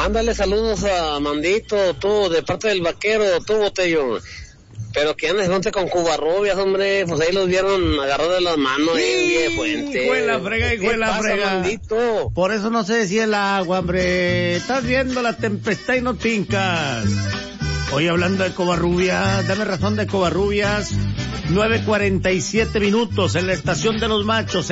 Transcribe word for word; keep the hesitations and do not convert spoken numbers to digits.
Mándale saludos a Mandito, tú, de parte del vaquero, tú, Botellón. Pero que andes junte con Covarrubias, hombre, pues ahí los vieron agarrados de las manos en Villa de Fuente. Hijo de la frega, hijo de la frega. Mandito? Por eso no se decía el agua, hombre. Estás viendo la tempestad y no tincas. Hoy hablando de Covarrubias, dame razón de Covarrubias. nueve cuarenta y siete minutos en la estación de los machos.